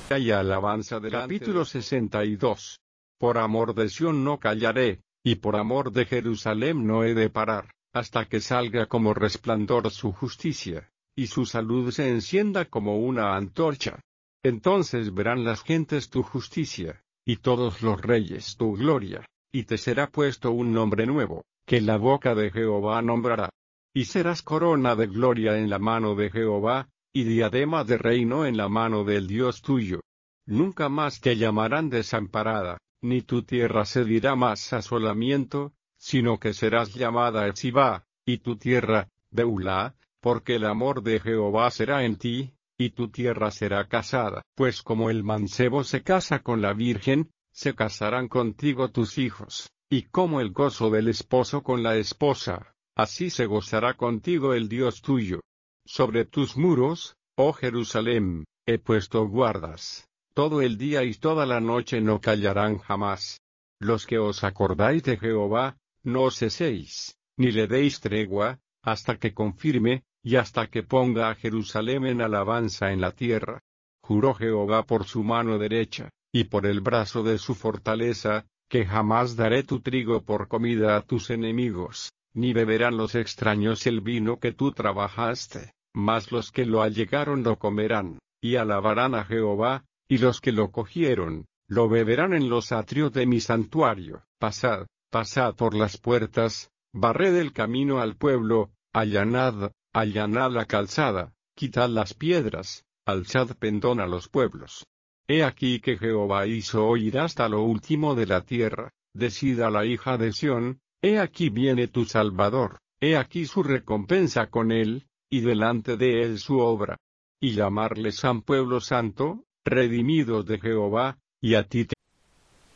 Y alabanza del capítulo 62. Por amor de Sión no callaré, y por amor de Jerusalén no he de parar, hasta que salga como resplandor su justicia, y su salud se encienda como una antorcha. Entonces verán las gentes tu justicia, y todos los reyes tu gloria, y te será puesto un nombre nuevo, que la boca de Jehová nombrará. Y serás corona de gloria en la mano de Jehová, y diadema de reino en la mano del Dios tuyo. Nunca más te llamarán desamparada, ni tu tierra se dirá más asolamiento, sino que serás llamada Etzibá, y tu tierra, Beulah, porque el amor de Jehová será en ti, y tu tierra será casada. Pues como el mancebo se casa con la virgen, se casarán contigo tus hijos, y como el gozo del esposo con la esposa, así se gozará contigo el Dios tuyo. Sobre tus muros, oh Jerusalén, he puesto guardas. Todo el día y toda la noche no callarán jamás. Los que os acordáis de Jehová, no ceséis, ni le deis tregua, hasta que confirme, y hasta que ponga a Jerusalén en alabanza en la tierra. Juró Jehová por su mano derecha, y por el brazo de su fortaleza, que jamás daré tu trigo por comida a tus enemigos, ni beberán los extraños el vino que tú trabajaste, mas los que lo allegaron lo comerán, y alabarán a Jehová, y los que lo cogieron, lo beberán en los atrios de mi santuario. Pasad, pasad por las puertas, barred el camino al pueblo, allanad la calzada, quitad las piedras, alzad pendón a los pueblos. He aquí que Jehová hizo oír hasta lo último de la tierra, decida la hija de Sión, he aquí viene tu Salvador, he aquí su recompensa con él, y delante de él su obra. Y llamarle San Pueblo Santo, redimidos de Jehová, y a ti te